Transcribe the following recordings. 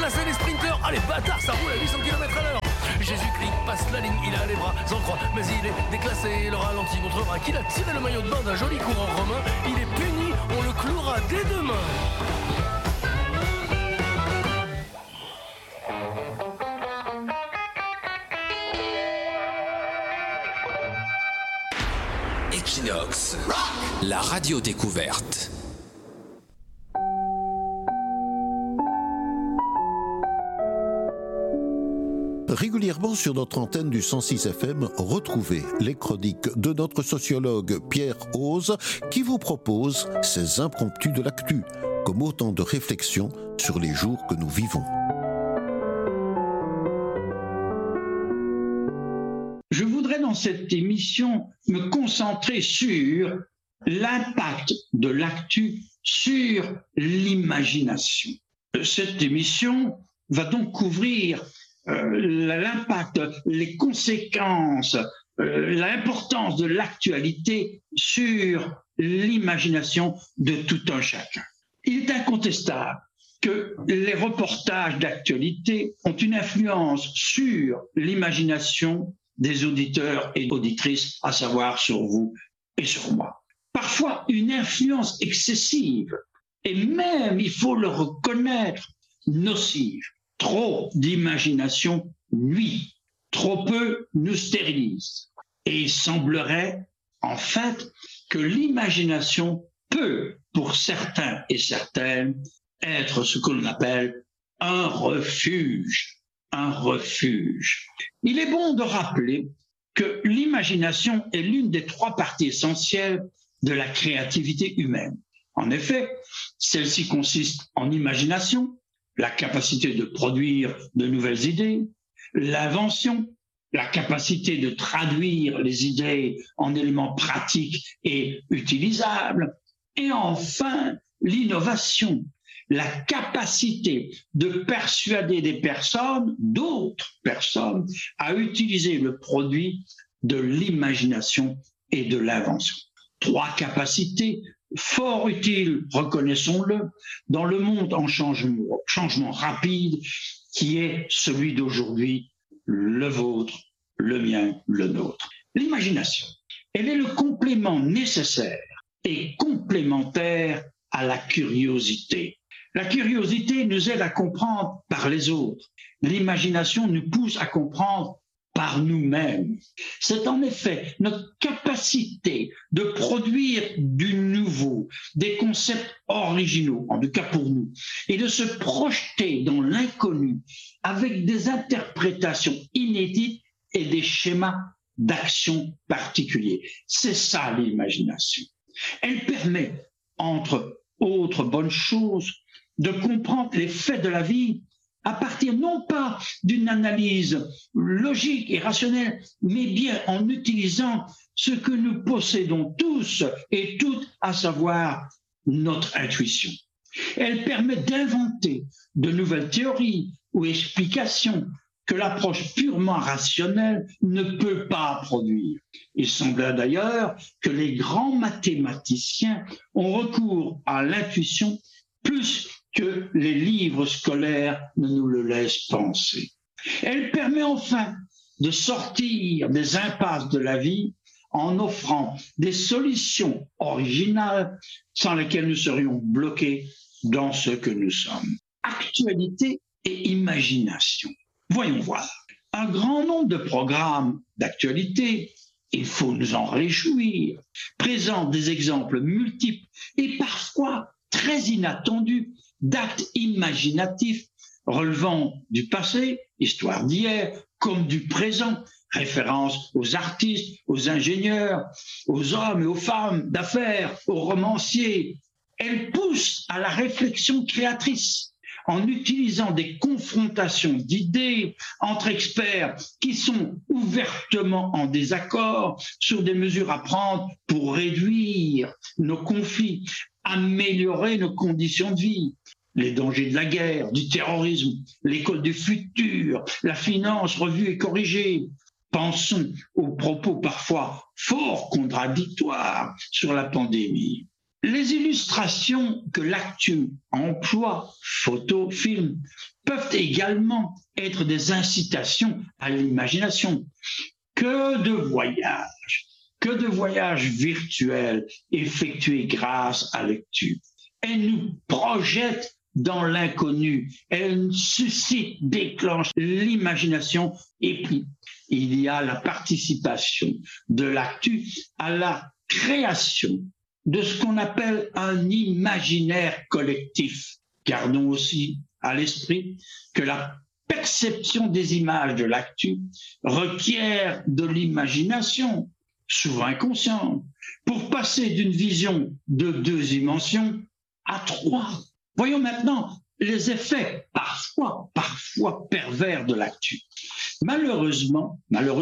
là c'est les sprinters. Allez bâtard, ça roule à 800 km/h. Jésus-Christ passe la ligne, il a les bras en croix, mais il est déclassé. Le ralenti montrera qu'il a tiré le maillot de bain d'un joli courant romain. Il est puni, on le clouera dès demain. Equinox, la radio découverte. Régulièrement sur notre antenne du 106 FM, retrouvez les chroniques de notre sociologue Pierre Ose qui vous propose ses impromptus de l'actu, comme autant de réflexions sur les jours que nous vivons. Je voudrais dans cette émission me concentrer sur l'impact de l'actu sur l'imagination. Cette émission va donc couvrir l'impact, les conséquences, l'importance de l'actualité sur l'imagination de tout un chacun. Il est incontestable que les reportages d'actualité ont une influence sur l'imagination des auditeurs et auditrices, à savoir sur vous et sur moi. Parfois une influence excessive et même, il faut le reconnaître, nocive. Trop d'imagination nuit, trop peu nous stérilise. Et il semblerait, en fait, que l'imagination peut, pour certains et certaines, être ce que l'on appelle un refuge. Un refuge. Il est bon de rappeler que l'imagination est l'une des trois parties essentielles de la créativité humaine. En effet, celle-ci consiste en imagination, la capacité de produire de nouvelles idées, l'invention, la capacité de traduire les idées en éléments pratiques et utilisables, et enfin l'innovation, la capacité de persuader des personnes, d'autres personnes, à utiliser le produit de l'imagination et de l'invention. Trois capacités fort utiles, reconnaissons-le, dans le monde en changement rapide qui est celui d'aujourd'hui, le vôtre, le mien, le nôtre. L'imagination, elle est le complément nécessaire et complémentaire à la curiosité. La curiosité nous aide à comprendre par les autres. L'imagination nous pousse à comprendre par nous-mêmes. C'est en effet notre capacité de produire du nouveau, des concepts originaux, en tout cas pour nous, et de se projeter dans l'inconnu avec des interprétations inédites et des schémas d'action particuliers. C'est ça l'imagination. Elle permet, entre autres bonnes choses, de comprendre les faits de la vie à partir non pas d'une analyse logique et rationnelle, mais bien en utilisant ce que nous possédons tous et toutes, à savoir notre intuition. Elle permet d'inventer de nouvelles théories ou explications que l'approche purement rationnelle ne peut pas produire. Il semble d'ailleurs que les grands mathématiciens ont recours à l'intuition plus que les livres scolaires ne nous le laissent penser. Elle permet enfin de sortir des impasses de la vie en offrant des solutions originales sans lesquelles nous serions bloqués dans ce que nous sommes. Actualité et imagination. Voyons voir. Un grand nombre de programmes d'actualité, il faut nous en réjouir, présentent des exemples multiples et parfois très inattendus d'actes imaginatifs relevant du passé, histoire d'hier, comme du présent, référence aux artistes, aux ingénieurs, aux hommes et aux femmes d'affaires, aux romanciers. Elle pousse à la réflexion créatrice en utilisant des confrontations d'idées entre experts qui sont ouvertement en désaccord sur des mesures à prendre pour réduire nos conflits, améliorer nos conditions de vie, les dangers de la guerre, du terrorisme, l'école du futur, la finance revue et corrigée. Pensons aux propos parfois fort contradictoires sur la pandémie. Les illustrations que l'actu emploie, photos, films, peuvent également être des incitations à l'imagination. Que de voyages virtuels effectués grâce à l'actu. Elle nous projette dans l'inconnu, elle suscite, déclenche l'imagination, et puis il y a la participation de l'actu à la création de ce qu'on appelle un imaginaire collectif. Gardons aussi à l'esprit que la perception des images de l'actu requiert de l'imagination, souvent inconsciente, pour passer d'une vision de 2 dimensions à 3. Voyons maintenant les effets parfois pervers de l'actu. Malheureusement,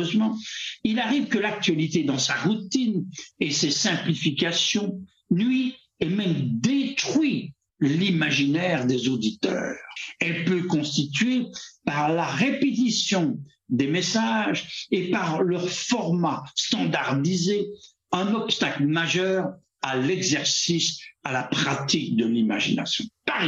il arrive que l'actualité dans sa routine et ses simplifications nuit et même détruit l'imaginaire des auditeurs. Elle peut constituer par la répétition des messages et par leur format standardisé un obstacle majeur à l'exercice, à la pratique de l'imagination. Par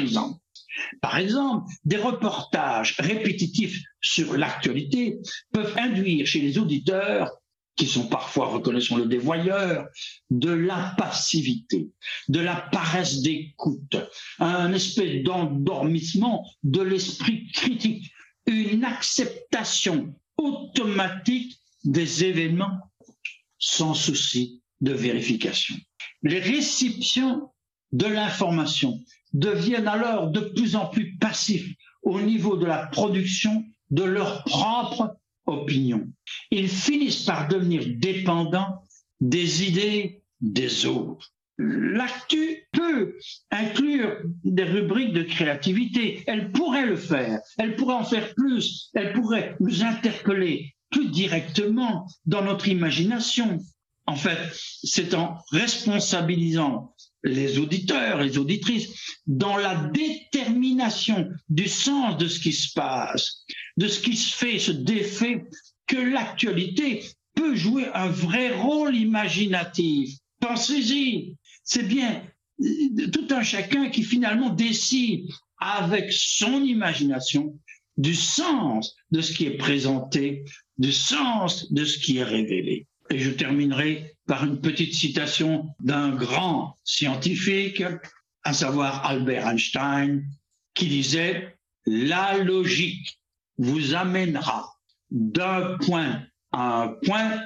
exemple, des reportages répétitifs sur l'actualité peuvent induire chez les auditeurs, qui sont parfois, reconnaissons-le, des voyeurs, de la passivité, de la paresse d'écoute, un espèce d'endormissement de l'esprit critique, une acceptation automatique des événements sans souci de vérification. Les réceptions de l'information deviennent alors de plus en plus passifs au niveau de la production de leur propre opinion. Ils finissent par devenir dépendants des idées des autres. L'actu peut inclure des rubriques de créativité. Elle pourrait le faire. Elle pourrait en faire plus. Elle pourrait nous interpeller plus directement dans notre imagination. En fait, c'est en responsabilisant les auditeurs, les auditrices, dans la détermination du sens de ce qui se passe, de ce qui se fait, se défait, que l'actualité peut jouer un vrai rôle imaginatif. Pensez-y, c'est bien tout un chacun qui finalement décide avec son imagination du sens de ce qui est présenté, du sens de ce qui est révélé. Et je terminerai par une petite citation d'un grand scientifique, à savoir Albert Einstein, qui disait « La logique vous amènera d'un point à un point,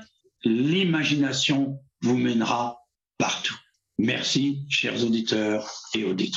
l'imagination vous mènera partout. » Merci, chers auditeurs et auditrices.